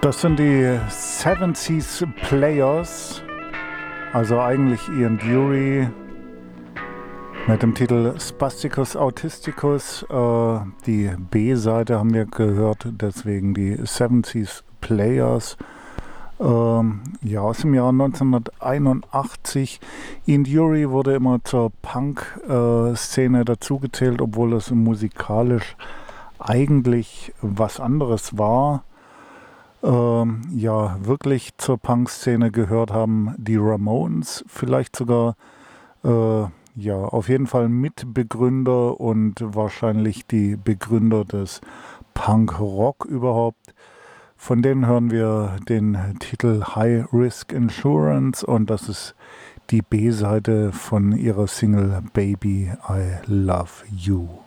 Das sind die Seven Seas Players, also eigentlich Ian Dury mit dem Titel Spasticus Autisticus. Die B-Seite haben wir gehört, deswegen die Seven Seas Players. Ja, aus dem Jahr 1981. Ian Dury wurde immer zur Punk-Szene dazugezählt, obwohl es musikalisch eigentlich was anderes war. Ja, wirklich zur Punk-Szene gehört haben die Ramones, vielleicht sogar, ja, auf jeden Fall Mitbegründer und wahrscheinlich die Begründer des Punk-Rock überhaupt. Von denen hören wir den Titel High Risk Insurance und das ist die B-Seite von ihrer Single Baby I Love You.